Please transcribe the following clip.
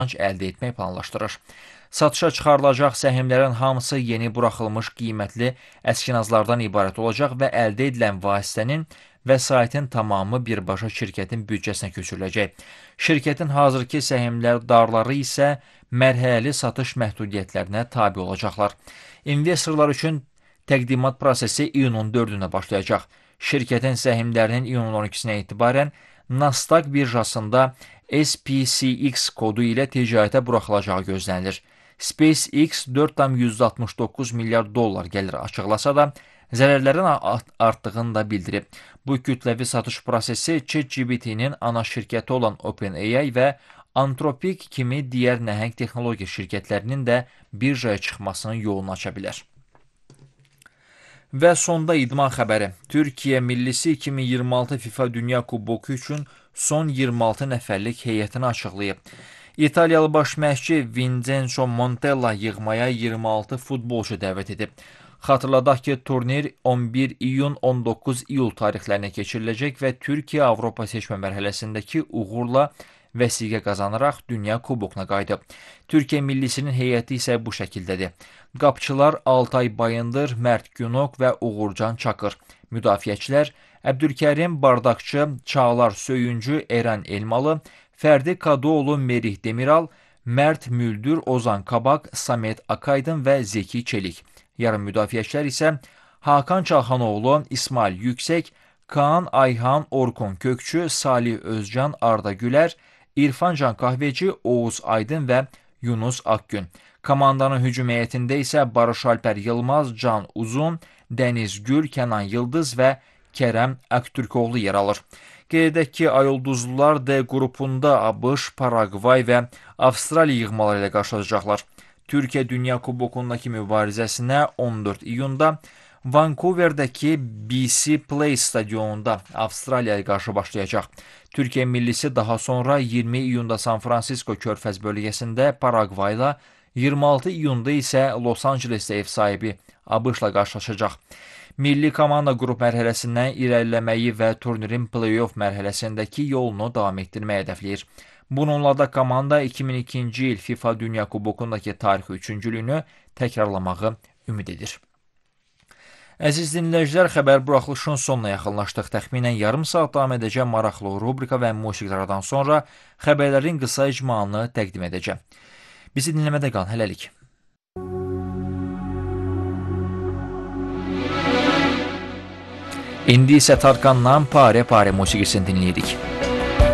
əldə etmək planlaşdırır. Satışa çıxarılacaq səhmlərin hamısı yeni buraxılmış qiymətli əskinazlardan ibarət olacaq və əldə edilən vasitənin vəsaitin tamamı birbaşa şirkətin büdcəsinə köçürüləcək. Şirkətin hazırki səhmdarları isə mərhələli satış məhdudiyyətlərinə tabe olacaqlar. İnvestorlar üçün təqdimat prosesi iyunun 4-də başlayacaq. Şirkətin səhmlərinin iyunun 12-sinə etibarən Nasdaq birjasında SPCX kodu ilə ticarətə buraxılacağı gözlənilir. SpaceX 4,69 milyar dollar gəlir açıqlasa da, zərərlərin artdığını da bildirib. Bu kütləvi satış prosesi ChatGPT-nin ana şirkəti olan OpenAI və Anthropic kimi digər nəhəng texnologiya şirkətlərinin də birjaya çıxmasının yolunu aça bilər. Və sonda idman xəbəri. Türkiyə millisi 2026 FIFA Dünya Kuboku üçün son 26 nəfərlik heyətini açıqlayıb. İtaliyalı baş məşqçi Vincenzo Montella yığmaya 26 futbolçu dəvət edib. Xatırladaq ki, turnir 11 iyun 19 iyul tarixlərinə keçiriləcək və Türkiyə Avropa seçmə mərhələsindəki uğurla vəsiqə qazanaraq Dünya Kubokuna qayıdıb. Türkiyə millisinin heyəti isə bu şəkildədir. Qapçılar Altay Bayındır, Mərd Günok və Uğurcan Çakır. Müdafiəçilər Əbdülkərim Bardaqçı, Çağlar Söyüncü, Eren Elmalı, Fərdi Kadıoğlu, Merih Demiral, Mərd Müldür, Ozan Kabak, Samet Akaydın və Zeki Çelik. Yarım müdafiəçilər isə Hakan Çalxanoğlu, İsmail Yüksək, Kaan Ayhan, Orkun Kökçü, Salih Özcan, Arda Gülər, İrfancan Kahveci, Oğuz Aydın və Yunus Akgün. Komandanın hücum heyətində isə Barış Alper Yılmaz, Can Uzun, Dəniz Gül, Kənan Yıldız və Kərəm Əktürkoğlu yer alır. Qeyd edək ki, Ayolduzlular D qrupunda ABŞ, Paragvay və Avstraliya yığmaları ilə qarşılaşacaqlar. Türkiyə Dünya Kubokundakı mübarizəsinə 14 iyunda Vancouver'dəki BC Place stadionunda Avstraliyaya qarşı başlayacaq. Türkiyə millisi daha sonra 20 iyunda San Francisco körfəz bölgəsində Paragvayla, 26 iyunda isə Los Angelesdə ev sahibi ABŞ-la qarşılaşacaq. Milli komanda qrup mərhələsindən irəliləməyi və turnirin play-off mərhələsindəki yolunu davam etdirməyi hədəfləyir. Bununla da komanda 2002-ci il FIFA Dünya Kubokundakı tarixi üçüncülüyünü təkrarlamağı ümid edir. Əziz dinləyicilər, xəbər buraxılışın sonuna yaxınlaşdıq. Təxminən yarım saat davam edəcək maraqlı rubrika və musiqilərdən sonra xəbərlərin qısa icmalını təqdim edəcəm. Bizi dinləmədə qalın, hələlik. İndi isə Tarkandan Pare Pare musiqisini dinləyirik.